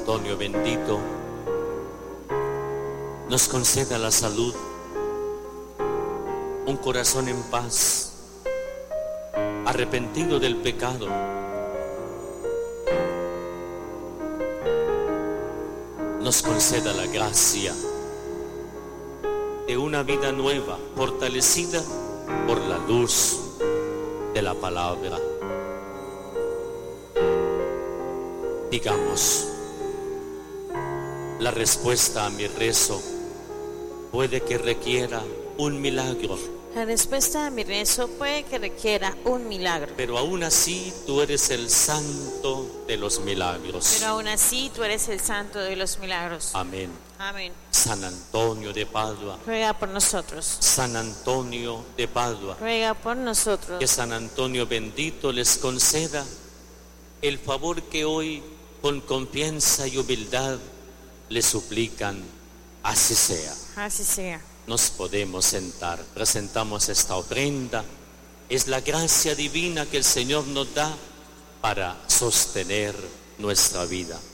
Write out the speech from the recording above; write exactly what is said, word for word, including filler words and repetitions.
Antonio bendito nos conceda la salud, un corazón en paz, arrepentido del pecado, nos conceda la gracia de una vida nueva, fortalecida por la luz de la palabra. Digamos, la respuesta a mi rezo puede que requiera un milagro. La respuesta a mi rezo puede que requiera un milagro. Pero aún así tú eres el santo de los milagros. Pero aún así tú eres el santo de los milagros. Amén. Amén. San Antonio de Padua, ruega por nosotros. San Antonio de Padua, ruega por nosotros. Que San Antonio bendito les conceda el favor que hoy con confianza y humildad le suplican. Así sea. Así sea. Nos podemos sentar. Presentamos esta ofrenda. Es la gracia divina que el Señor nos da para sostener nuestra vida.